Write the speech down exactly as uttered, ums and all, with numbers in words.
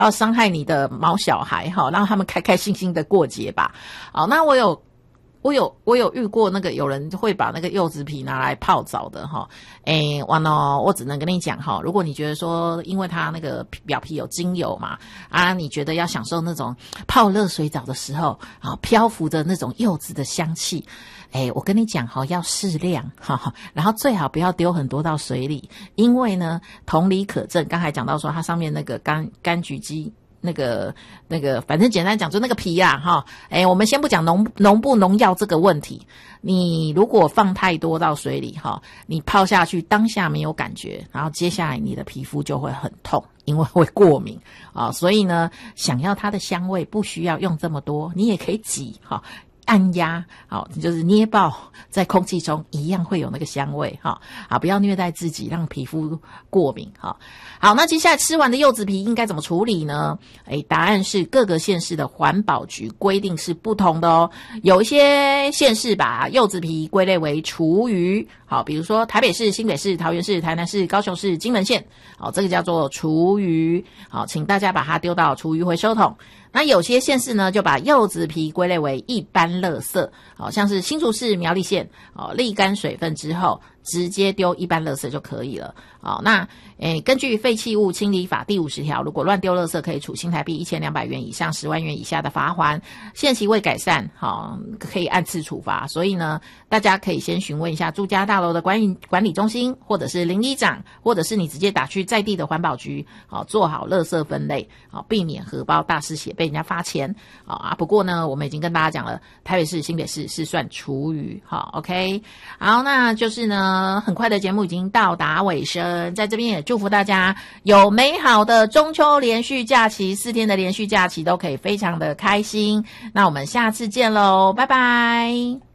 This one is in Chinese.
要伤害你的毛小孩哈，让他们开开心心的过节吧。好，那我有我有我有遇过那个有人会把那个柚子皮拿来泡澡的哈，诶，完了，我只能跟你讲哈，如果你觉得说因为它那个表皮有精油嘛，啊，你觉得要享受那种泡热水澡的时候啊，漂浮的那种柚子的香气。哎，我跟你讲哈，要适量哈，然后最好不要丢很多到水里，因为呢，同理可证，刚才讲到说它上面那个柑柑橘基那个那个，反正简单讲就那个皮啦哈。哎，我们先不讲农农不农药这个问题，你如果放太多到水里哈，你泡下去当下没有感觉，然后接下来你的皮肤就会很痛，因为会过敏啊。所以呢，想要它的香味，不需要用这么多，你也可以挤哈。按压，好，就是捏爆在空气中一样会有那个香味哈，啊，不要虐待自己，让皮肤过敏哈。好，那接下来吃完的柚子皮应该怎么处理呢？诶，答案是各个县市的环保局规定是不同的哦。有一些县市把柚子皮归类为厨余，好，比如说台北市、新北市、桃园市、台南市、高雄市、金门县，好，这个叫做厨余，好，请大家把它丢到厨余回收桶。那有些县市呢，就把柚子皮归类为一般垃圾，好像是新竹市、苗栗县，哦，沥干水分之后，直接丢一般垃圾就可以了。好，那诶，根据废弃物清理法第五十条，如果乱丢垃圾，可以处新台币一千两百元以上十万元以下的罚锾，限期未改善，好，可以按次处罚。所以呢，大家可以先询问一下住家大楼的管理管理中心，或者是邻里长，或者是你直接打去在地的环保局，好，做好垃圾分类，好，避免荷包大失血被人家罚钱啊。不过呢，我们已经跟大家讲了，台北市、新北市是算厨余，好 ，OK。好，那就是呢，很快的节目已经到达尾声，在这边也祝福大家有美好的中秋连续假期，四天的连续假期都可以非常的开心。那我们下次见喽，拜拜。